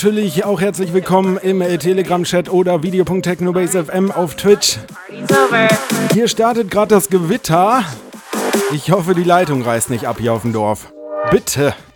Natürlich auch herzlich willkommen im Telegram-Chat oder video.technobase.fm auf Twitch. Hier startet gerade das Gewitter. Ich hoffe, die Leitung reißt nicht ab hier auf dem Dorf. Bitte.